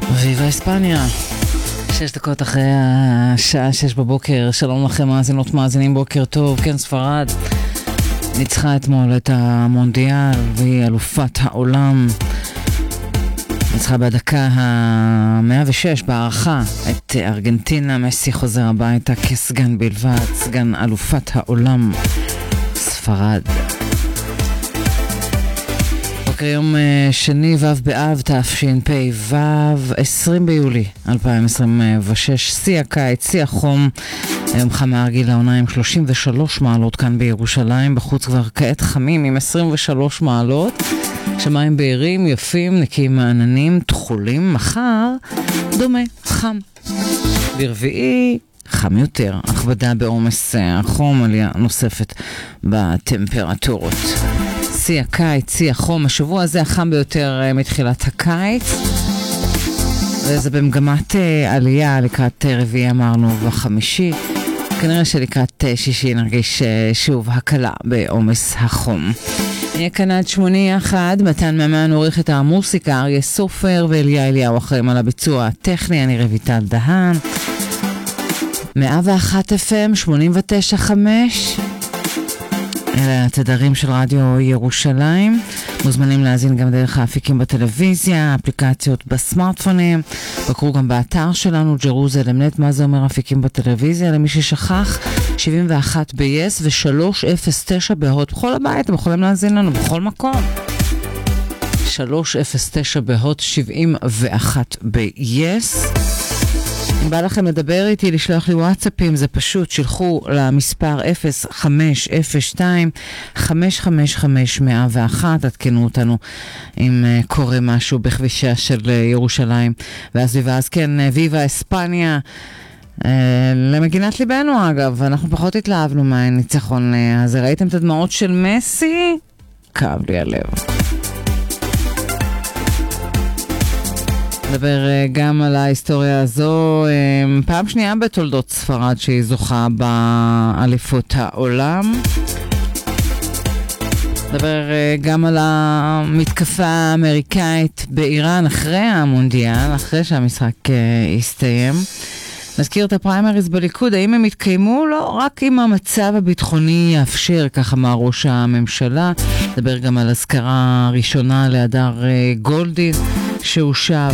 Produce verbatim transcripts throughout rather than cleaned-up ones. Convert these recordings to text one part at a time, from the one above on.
ויבה אספניה, שש דקות אחרי השעה שש בבוקר. שלום לכם מאזינות מאזינים, בוקר טוב. כן, ספרד ניצחה אתמול את המונדיאל והיא אלופת העולם. ניצחה בדקה ה-מאה ושש בהערכה את ארגנטינה. מסי חוזר הביתה כסגן בלבד, סגן אלופת העולם ספרד. בוקר יום שני ו' באב תשפ"ו, עשרים ביולי אלפיים עשרים ושש, שיא הקיץ, שיא החום. היום חם מהרגיל העונה עם שלושים ושלוש מעלות כאן בירושלים, בחוץ כבר כעת חמים עם עשרים ושלוש מעלות. שמיים בהירים, יפים, נקיים מעננים, תחולים. מחר דומה, חם. ברביעי חם יותר, הכבדה בעומס החום, עלייה נוספת בטמפרטורות. שיא הקיץ, שיא החום. השבוע הזה החם ביותר מתחילת הקיץ, וזה במגמת עלייה לקראת רביעי אמרנו וחמישי. כנראה שלקראת שישי נרגיש שוב הקלה בעומס החום. נהיה כאן עד שמוני אחד, מתן ממן עורך את המוסיקה, אריה סופר ואליה אליהו אחראים על הביצוע הטכני. אני רויטל דהן. מאה ואחת אף אם, שמונים ותשע חמש, אלה התדרים של רדיו ירושלים. מוזמנים להזין גם דרך האפיקים בטלוויזיה, אפליקציות בסמארטפונים. בקרו גם באתר שלנו ג'רוזלם נט. מה זה אומר אפיקים בטלוויזיה? למי ששכח, שבעים ואחת ב-yes ו-שלוש אפס תשע בהוט. בכל הבית אתם יכולים להזין לנו בכל מקום. שלוש אפס תשע בהוט, שבעים ואחת ב-yes. אם בא לכם לדבר איתי, לשלוח לי וואטסאפים, זה פשוט, שלחו למספר אפס חמש אפס שתיים חמש חמש חמש מאה ואחת, עדכנו אותנו אם uh, קורה משהו בכבישה של uh, ירושלים והסביבה. אז כן, uh, ויבה אספניה, uh, למגינת ליבנו אגב, אנחנו פחות התלהבנו מהניצחון uh, הזה. ראיתם את הדמעות של מסי? כאב לי הלב. נדבר גם על ההיסטוריה הזו, פעם שנייה בתולדות ספרד שהיא זוכה באליפות העולם. נדבר גם על המתקפה האמריקאית באיראן אחרי המונדיאל, אחרי שהמשחק הסתיים. נזכיר את הפריימריז בליכוד, האם הם התקיימו? לא, רק אם המצב הביטחוני יאפשר, ככה אמר ראש הממשלה. נדבר גם על הזכרה ראשונה להדר גולדין שהוא שב,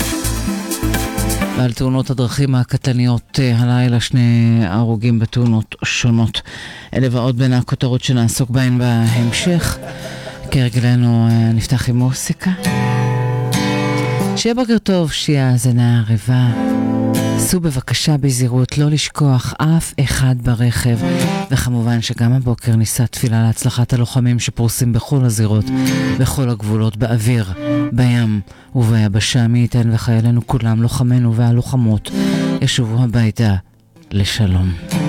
ועל תאונות הדרכים הקטניות הלילה, שני הרוגים בתאונות שונות. אלה ועוד בין הכותרות שנעסוק בהן בהמשך. כרגלנו נפתח עם מוסיקה. שיהיה בוקר טוב, שיהיה האזנה ערבה. עשו בבקשה בזהירות, לא לשכוח אף אחד ברכב. וכמובן שגם הבוקר נישא תפילה להצלחת הלוחמים שפורסים בכל הזירות, בכל הגבולות, באוויר, בים וביבשה. מי ייתן וחיילינו כולם, לוחמינו והלוחמות, ישובו הביתה לשלום.